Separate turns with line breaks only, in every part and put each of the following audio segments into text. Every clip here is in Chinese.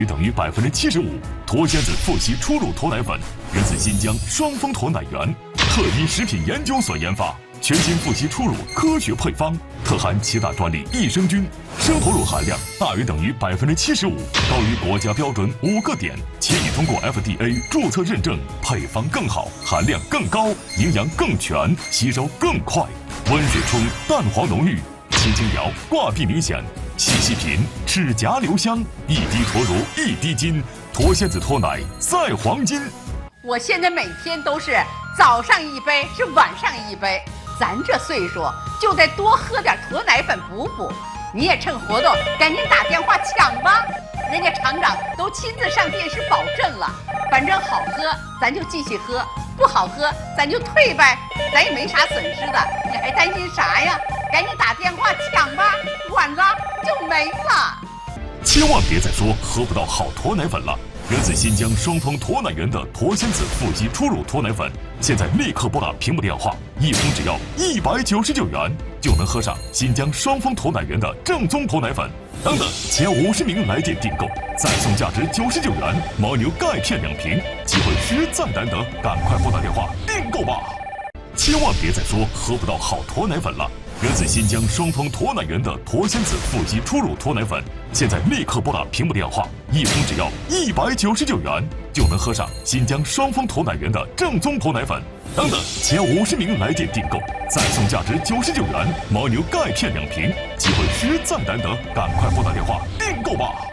等于75%。脱鲜子富硒初乳脱奶粉源自新疆双峰驼奶源，特一食品研究所研发。全新富硒初乳科学配方，特含7大专利益生菌，生头乳含量大于等于75%，高于国家标准5个点，且已通过 FDA 注册认证，配方更好，含量更高，营养更全，吸收更快。温水冲，蛋黄浓郁，轻轻摇，挂壁明显，细细品，齿颊留香，一滴脱乳一滴金，脱鲜子脱奶赛黄金。
我现在每天都是早上1杯，是晚上1杯。咱这岁数就得多喝点驼奶粉补补。你也趁活动赶紧打电话抢吧，人家厂长都亲自上电视保证了，反正好喝咱就继续喝，不好喝咱就退呗，咱也没啥损失的，你还担心啥呀？赶紧打电话抢吧，晚了就没了。
千万别再说喝不到好驼奶粉了。源自新疆双峰驼奶源的脱鲜子富硒初乳脱奶粉，现在立刻拨打屏幕电话，一封只要199元，就能喝上新疆双峰驼奶源的正宗驼奶粉。等等，前50名来电订购，再送价值99元牦牛钙片2瓶，机会实在难得，赶快拨打电话订购吧！千万别再说喝不到好驼奶粉了。源自新疆双峰驼奶源的脱鲜子富硒初乳脱奶粉，现在立刻拨打屏幕电话，一封只要199元，就能喝上新疆双峰驼奶源的正宗驼奶粉。等等，前50名来电订购，再送价值99元牦牛钙片2瓶，机会实在难得，赶快拨打电话订购吧！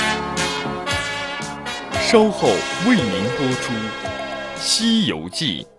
稍后为您播出《西游记》。